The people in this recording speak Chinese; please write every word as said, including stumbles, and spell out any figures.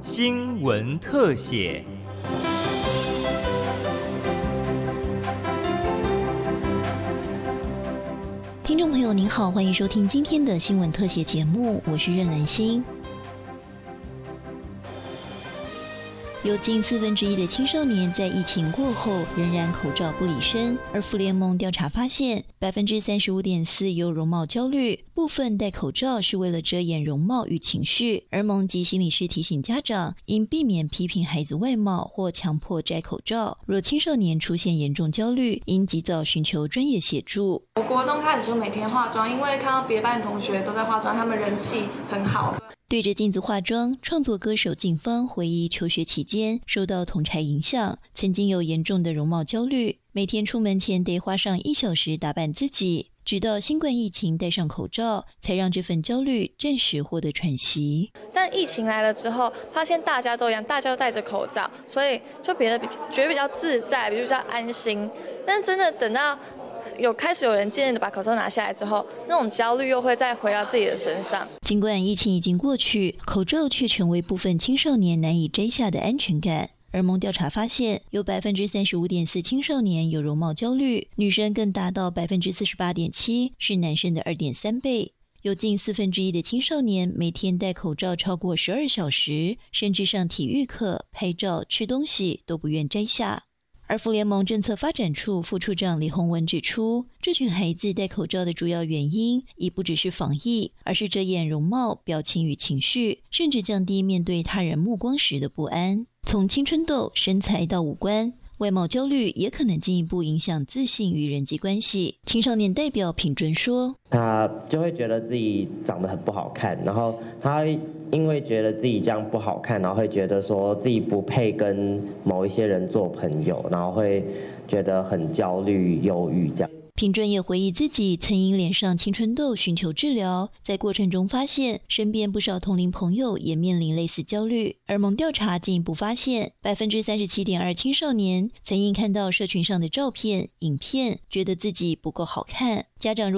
新闻特写。 听众朋友您好，欢迎收听今天的新闻特写节目，我是任兰心。有近四分之一的青少年在疫情过后仍然口罩不离身，而妇联盟调查发现，百分之三十五点四有容貌焦虑，部分戴口罩是为了遮掩容貌与情绪。而盟及心理师提醒家长，应避免批评孩子外貌或强迫摘口罩。若青少年出现严重焦虑，应及早寻求专业协助。 我国中开始就每天化妆，因为看到别班同学都在化妆，他们人气很好。 对着镜子化妆，创作歌手静芳回忆求学期间受到同侪影响，曾经有严重的容貌焦虑，每天出门前得花上一小时打扮自己，直到新冠疫情戴上口罩，才让这份焦虑暂时获得喘息。 但疫情来了之后，发现大家都一样，大家都戴着口罩，所以就别的比觉得比较自在，比较安心。但真的等到有开始有人渐渐的把口罩拿下来之后，那种焦虑又会再回到自己的身上。 尽管疫情已经过去，口罩却成为部分青少年难以摘下的安全感。而盟调查发现，有 百分之三十五点四 青少年有容貌焦虑，女生更达到 百分之四十八点七， 是男生的 二点三 倍。有近四分之一的青少年每天戴口罩超过十二小时，甚至上体育课、拍照、吃东西都不愿摘下。而妇联盟政策发展处副处长李宏文指出，这群孩子戴口罩的主要原因已不只是防疫，而是遮掩容貌、表情与情绪，甚至降低面对他人目光时的不安。从青春痘、身材到五官，外貌焦虑也可能进一步影响自信与人际关系。青少年代表品尊说， 他就会觉得自己长得很不好看，然后他会因为觉得自己这样不好看，然后会觉得说自己不配跟某一些人做朋友，然后会觉得很焦虑、忧郁这样。 品尊也回忆自己曾因脸上青春痘寻求治疗，在过程中发现身边不少同龄朋友也面临类似焦虑。而盟调查进一步发现， 百分之三十七点二 青少年曾因看到社群上的照片、影片，觉得自己不够好看。家长如